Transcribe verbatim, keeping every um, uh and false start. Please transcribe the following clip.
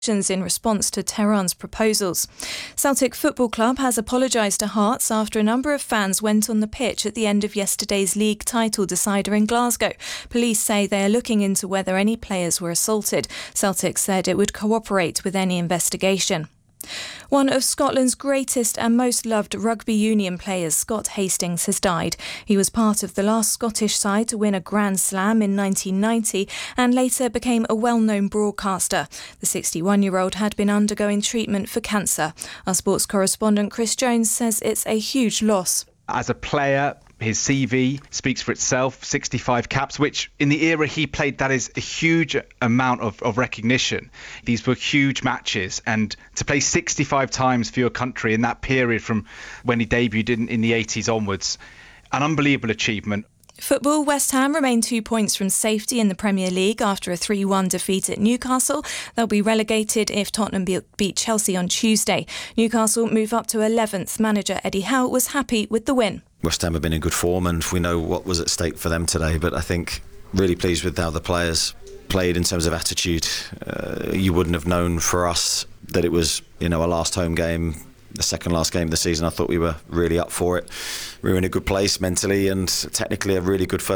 in response to Tehran's proposals. Celtic Football Club has apologised to Hearts after a number of fans went on the pitch at the end of yesterday's league title decider in Glasgow. Police say they are looking into whether any players were assaulted. Celtic said it would cooperate with any investigation. One of Scotland's greatest and most loved rugby union players, Scott Hastings, has died. He was part of the last Scottish side to win a Grand Slam in nineteen ninety and later became a well-known broadcaster. The sixty-one-year-old had been undergoing treatment for cancer. Our sports correspondent Chris Jones says it's a huge loss. As a player, his C V speaks for itself, sixty-five caps, which in the era he played, that is a huge amount of, of recognition. These were huge matches, and to play sixty-five times for your country in that period from when he debuted in, in the eighties onwards, an unbelievable achievement. Football, West Ham remain two points from safety in the Premier League after a three one defeat at Newcastle. They'll be relegated if Tottenham beat Chelsea on Tuesday. Newcastle move up to eleventh. Manager Eddie Howe was happy with the win. West Ham have been in good form and we know what was at stake for them today, but I think really pleased with how the players played in terms of attitude. Uh, you wouldn't have known for us that it was, you know, a last home game, the second last game of the season. I thought we were really up for it. We were in a good place mentally and technically a really good first